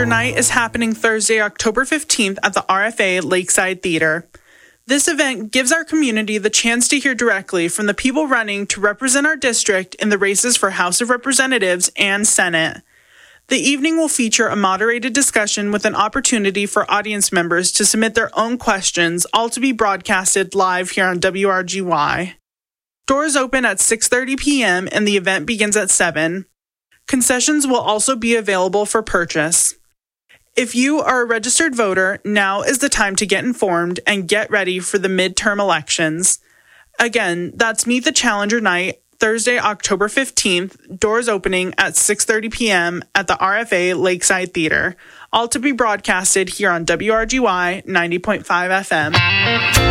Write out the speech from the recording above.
Challenger Night is happening Thursday, October 15th at the RFA Lakeside Theater. This event gives our community the chance to hear directly from the people running to represent our district in the races for House of Representatives and Senate. The evening will feature a moderated discussion with an opportunity for audience members to submit their own questions, all to be broadcasted live here on WRGY. Doors open at 6:30 p.m. and the event begins at 7. Concessions will also be available for purchase. If you are a registered voter, now is the time to get informed and get ready for the midterm elections. Again, that's Meet the Challenger Night, Thursday, October 15th, doors opening at 6:30 p.m. at the RFA Lakeside Theater, all to be broadcasted here on WRGY 90.5 FM.